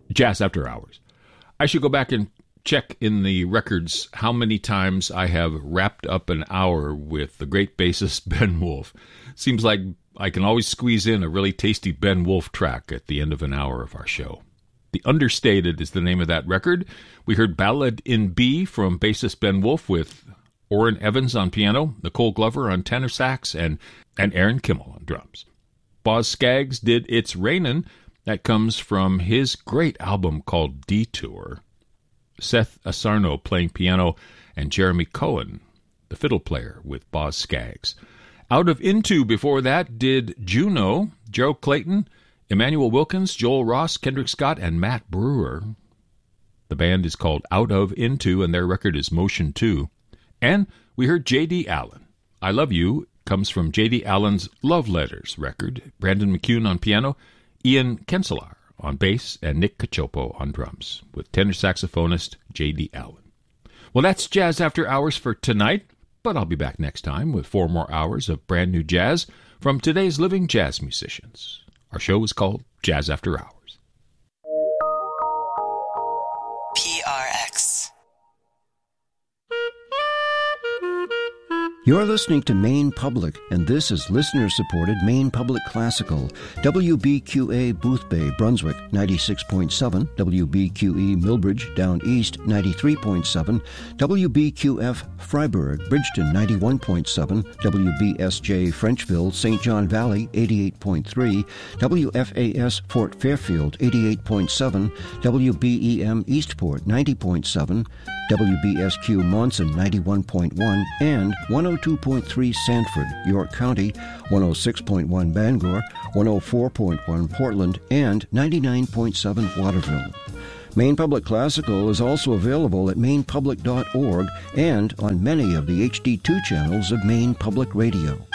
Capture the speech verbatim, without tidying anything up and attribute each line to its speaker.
Speaker 1: Jazz After Hours. I should go back and check in the records how many times I have wrapped up an hour with the great bassist Ben Wolf. Seems like I can always squeeze in a really tasty Ben Wolf track at the end of an hour of our show. The Understated is the name of that record. We heard Ballad in B from bassist Ben Wolf with Orrin Evans on piano, Nicole Glover on tenor sax, and, and Aaron Kimmel on drums. Boz Scaggs did It's Rainin'. That comes from his great album called Detour. Seth Asarno playing piano, and Jeremy Cohen, the fiddle player, with Boz Scaggs. Out of Into before that did Juno, Gerald Clayton, Emmanuel Wilkins, Joel Ross, Kendrick Scott, and Matt Brewer. The band is called Out of Into, and their record is Motion two. And we heard J D. Allen. I Love You comes from J D. Allen's Love Letters record. Brandon McCune on piano, Ian Kenselar on bass, and Nick Cacioppo on drums, with tenor saxophonist J D. Allen. Well, that's Jazz After Hours for tonight, but I'll be back next time with four more hours of brand new jazz from today's living jazz musicians. Our show is called Jazz After Hours.
Speaker 2: P R X.
Speaker 3: You're listening to Maine Public, and this is listener-supported Maine Public Classical. W B Q A Boothbay, Brunswick, ninety-six point seven. W B Q E Millbridge, Down East, ninety-three point seven. W B Q F Freiburg, Bridgeton, ninety-one point seven. W B S J Frenchville, Saint John Valley, eighty-eight point three. W F A S Fort Fairfield, eighty-eight point seven. W B E M Eastport, ninety point seven. W B S Q Monson, ninety-one point one, and one oh two point three Sanford, York County, one oh six point one Bangor, one oh four point one Portland, and ninety-nine point seven Waterville. Maine Public Classical is also available at maine public dot org and on many of the H D two channels of Maine Public Radio.